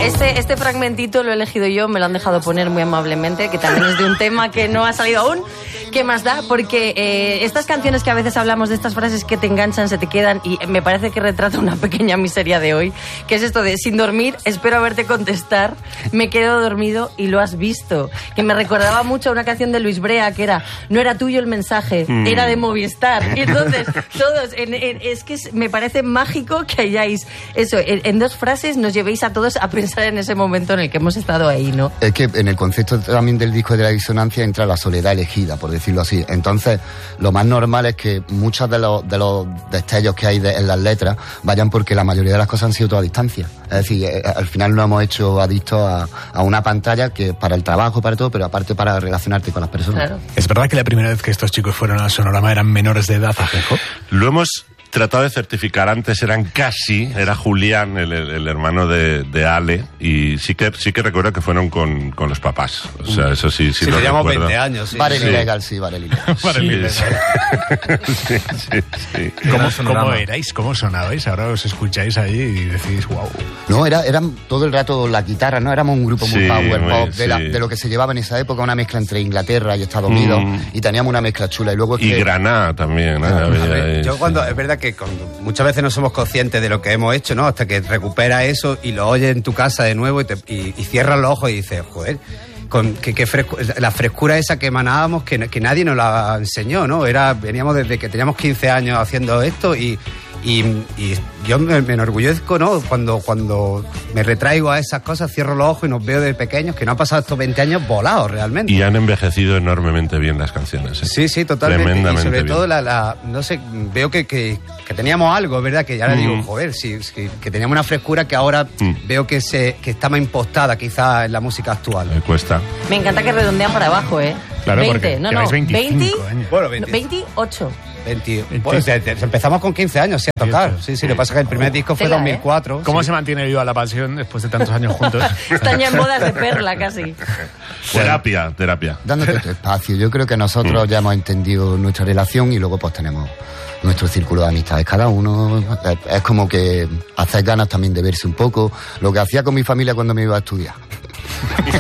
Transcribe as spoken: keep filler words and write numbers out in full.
Este, este fragmentito lo he elegido yo, me lo han dejado poner muy amablemente, que también es de un tema que no ha salido aún. ¿Qué más da? Porque eh, estas canciones que a veces hablamos de estas frases que te enganchan, se te quedan, y me parece que retrata una pequeña miseria de hoy, que es esto de sin dormir, espero a verte contestar, me quedo dormido y lo has visto. Que me recordaba mucho a una canción de Luis Brea que era, no era tuyo el mensaje, mm. era de Movistar. Y entonces, todos, en, en, es que es, me parece mágico que hayáis eso, en, en dos frases nos llevéis a todos a pensar en ese momento en el que hemos estado ahí, ¿no? Es que en el concepto también del disco de la disonancia entra la soledad elegida, por decirlo así. Entonces, lo más normal es que muchos de los, de los destellos que hay de, en las letras vayan porque la mayoría de las cosas han sido toda a distancia. Es decir, eh, al final nos hemos hecho adictos a, a una pantalla que para el trabajo, para todo, pero aparte para relacionarte con las personas. Claro. ¿Es verdad que la primera vez que estos chicos fueron al Sonorama eran menores de edad, Ajenjo? Lo hemos tratado de certificar antes, eran casi, era Julián, el, el, el hermano de, de Ale, y sí que sí que recuerdo que fueron con, con los papás. O sea, eso sí, sí, sí lo teníamos recuerdo. veinte años, sí. Barely Sí. legal, sí, barely legal. Barely legal. Sí, sí, sí. ¿Cómo, ¿Cómo erais? ¿Cómo sonabais? Ahora os escucháis ahí y decís, wow. No, era, eran todo el rato la guitarra, ¿no? Éramos un grupo muy Sí, power muy, pop, de, la, sí. de lo que se llevaba en esa época, una mezcla entre Inglaterra y Estados Unidos, Mm. y teníamos una mezcla chula. Y luego es Y que... Granada también, ¿no? Ah, Había A ver, ahí, yo sí. cuando, es verdad que con, muchas veces no somos conscientes de lo que hemos hecho, ¿no? Hasta que recuperas eso y lo oyes en tu casa de nuevo y, te, y, y cierras los ojos y dices, joder, con que, que frescu la frescura esa que emanábamos que, que nadie nos la enseñó, ¿no? Era, veníamos desde que teníamos quince años haciendo esto y, y, y yo me, me enorgullezco, ¿no? Cuando, cuando me retraigo a esas cosas, cierro los ojos y nos veo de pequeños, que no han pasado estos veinte años volados realmente. Y han envejecido enormemente bien las canciones. ¿eh? Sí, sí, totalmente. Tremendamente y sobre bien. todo, la, la, no sé, veo que, que, que teníamos algo, ¿verdad? Que ya le digo, Mm. joder, sí, que, que teníamos una frescura que ahora Mm. veo que se que está más impostada quizás en la música actual. Me cuesta. Me encanta que redondean para abajo, ¿eh? Claro, veinte, porque no, no, lleváis veinticinco veinte, años. Bueno, no, veinte. veintiocho. veinte, pues, de- de- empezamos con quince años, sí, a tocar. Sí, sí, lo que pasa es que el primer disco fue Tela, ¿eh? dos mil cuatro. ¿Cómo sí. se mantiene viva la pasión después de tantos años juntos? Están ya en bodas de perla casi. Terapia, terapia. Dándote tu espacio. Yo creo que nosotros Mm. ya hemos entendido nuestra relación y luego pues tenemos nuestro círculo de amistades. Cada uno es, es como que haces ganas también de verse un poco. Lo que hacía con mi familia cuando me iba a estudiar.